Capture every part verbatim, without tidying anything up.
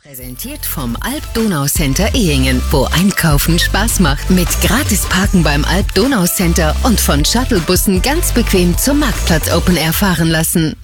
Präsentiert vom Alp-Donau-Center Ehingen, wo Einkaufen Spaß macht. Mit Gratis-Parken beim Alp-Donau-Center und von Shuttlebussen ganz bequem zum Marktplatz Open Air fahren lassen.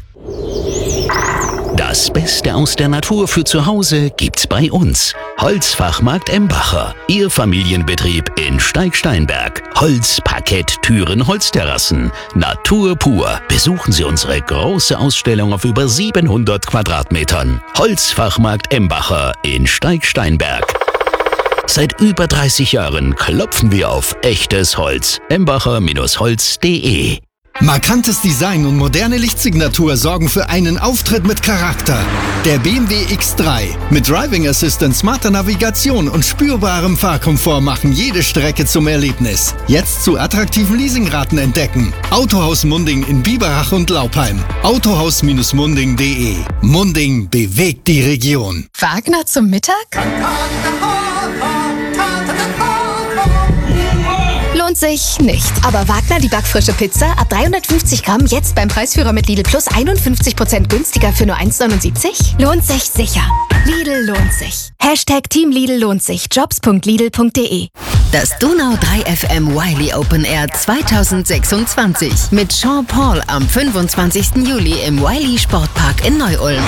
Das Beste aus der Natur für zu Hause gibt's bei uns. Holzfachmarkt Embacher. Ihr Familienbetrieb in Steig-Steinberg. Holz, Parkett, Türen, Holzterrassen. Natur pur. Besuchen Sie unsere große Ausstellung auf über siebenhundert Quadratmetern. Holzfachmarkt Embacher in Steig-Steinberg. Seit über dreißig Jahren klopfen wir auf echtes Holz. embacher Bindestrich holz punkt de. Markantes Design und moderne Lichtsignatur sorgen für einen Auftritt mit Charakter. Der B M W X drei mit Driving Assistant, smarter Navigation und spürbarem Fahrkomfort machen jede Strecke zum Erlebnis. Jetzt zu attraktiven Leasingraten entdecken. Autohaus Munding in Biberach und Laupheim. autohaus Bindestrich munding punkt de. Munding bewegt die Region. Wagner zum Mittag? Lohnt sich nicht. Aber Wagner, die backfrische Pizza, ab dreihundertfünfzig Gramm, jetzt beim Preisführer mit Lidl Plus einundfünfzig Prozent günstiger für nur eins neunundsiebzig? Lohnt sich sicher. Lidl lohnt sich. Hashtag Team Lidl lohnt sich. jobs punkt lidl punkt de. Das Donau drei F M Wiley Open Air zweitausendsechsundzwanzig mit Sean Paul am fünfundzwanzigsten Juli im Wiley Sportpark in Neu-Ulm.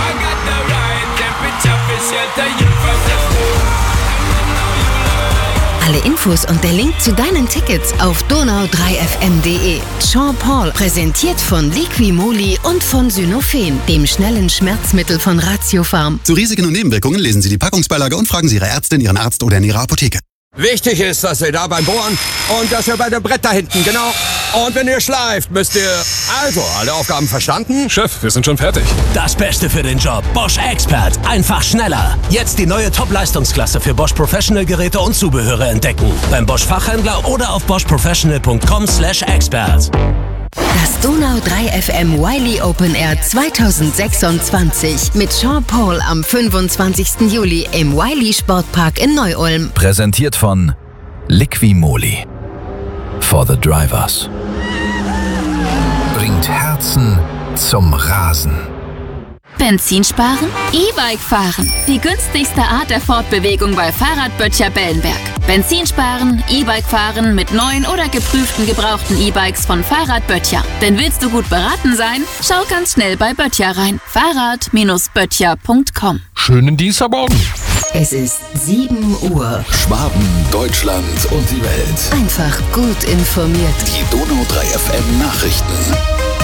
Alle Infos und der Link zu deinen Tickets auf donau drei f m punkt de. Sean Paul, präsentiert von Liquimoli und von Synophen, dem schnellen Schmerzmittel von Ratiofarm. Zu Risiken und Nebenwirkungen lesen Sie die Packungsbeilage und fragen Sie Ihre Ärztin, Ihren Arzt oder in Ihrer Apotheke. Wichtig ist, dass ihr da beim Bohren und dass ihr bei dem Brett da hinten, genau. Und wenn ihr schleift, müsst ihr... Also, alle Aufgaben verstanden? Chef, wir sind schon fertig. Das Beste für den Job. Bosch Expert. Einfach schneller. Jetzt die neue Top-Leistungsklasse für Bosch Professional Geräte und Zubehöre entdecken. Beim Bosch Fachhändler oder auf bosch professional punkt com slash expert. Das Donau drei F M Wiley Open Air zweitausendsechsundzwanzig mit Sean Paul am fünfundzwanzigsten Juli im Wiley Sportpark in Neu-Ulm. Präsentiert von Liquimoli. For the Drivers. Bringt Herzen zum Rasen. Benzin sparen? E-Bike fahren. Die günstigste Art der Fortbewegung bei Fahrradböttcher Bellenberg. Benzin sparen, E-Bike fahren mit neuen oder geprüften gebrauchten E-Bikes von Fahrradböttcher. Denn willst du gut beraten sein? Schau ganz schnell bei Böttcher rein. Fahrrad Bindestrich böttcher punkt com. Schönen Dienstagmorgen. Es ist sieben Uhr. Schwaben, Deutschland und die Welt. Einfach gut informiert. Die Donau drei F M Nachrichten.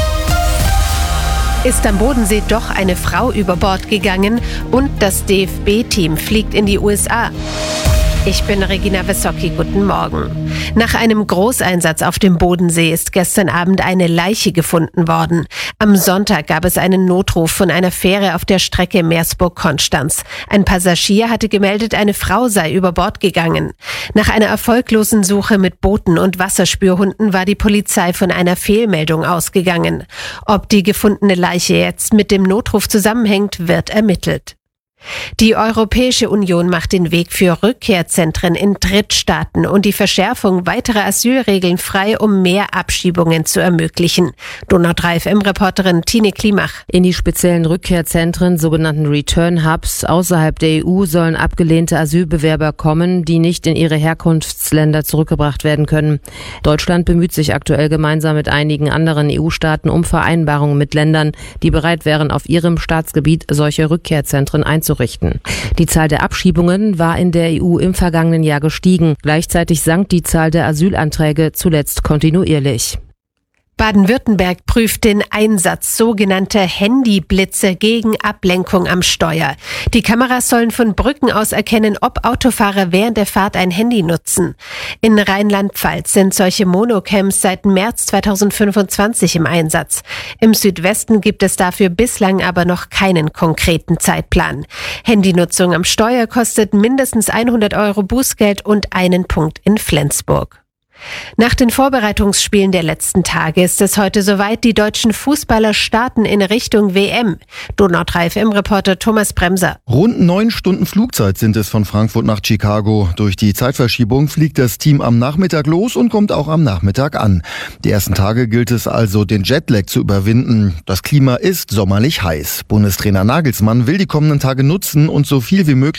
Ist am Bodensee doch eine Frau über Bord gegangen und das D F B-Team fliegt in die U S A. Ich bin Regina Wessocki, guten Morgen. Nach einem Großeinsatz auf dem Bodensee ist gestern Abend eine Leiche gefunden worden. Am Sonntag gab es einen Notruf von einer Fähre auf der Strecke Meersburg-Konstanz. Ein Passagier hatte gemeldet, eine Frau sei über Bord gegangen. Nach einer erfolglosen Suche mit Booten und Wasserspürhunden war die Polizei von einer Fehlmeldung ausgegangen. Ob die gefundene Leiche jetzt mit dem Notruf zusammenhängt, wird ermittelt. Die Europäische Union macht den Weg für Rückkehrzentren in Drittstaaten und die Verschärfung weiterer Asylregeln frei, um mehr Abschiebungen zu ermöglichen. Donau drei F M-Reporterin Tine Klimach. In die speziellen Rückkehrzentren, sogenannten Return Hubs, außerhalb der E U sollen abgelehnte Asylbewerber kommen, die nicht in ihre Herkunftsländer zurückgebracht werden können. Deutschland bemüht sich aktuell gemeinsam mit einigen anderen E U-Staaten um Vereinbarungen mit Ländern, die bereit wären, auf ihrem Staatsgebiet solche Rückkehrzentren einzurichten. Die Zahl der Abschiebungen war in der E U im vergangenen Jahr gestiegen. Gleichzeitig sank die Zahl der Asylanträge zuletzt kontinuierlich. Baden-Württemberg prüft den Einsatz sogenannter Handyblitze gegen Ablenkung am Steuer. Die Kameras sollen von Brücken aus erkennen, ob Autofahrer während der Fahrt ein Handy nutzen. In Rheinland-Pfalz sind solche Monocams seit März zweitausendfünfundzwanzig im Einsatz. Im Südwesten gibt es dafür bislang aber noch keinen konkreten Zeitplan. Handynutzung am Steuer kostet mindestens hundert Euro Bußgeld und einen Punkt in Flensburg. Nach den Vorbereitungsspielen der letzten Tage ist es heute soweit, die deutschen Fußballer starten in Richtung W M. Donau drei F M-Reporter Thomas Bremser. Rund neun Stunden Flugzeit sind es von Frankfurt nach Chicago. Durch die Zeitverschiebung fliegt das Team am Nachmittag los und kommt auch am Nachmittag an. Die ersten Tage gilt es also, den Jetlag zu überwinden. Das Klima ist sommerlich heiß. Bundestrainer Nagelsmann will die kommenden Tage nutzen und so viel wie möglich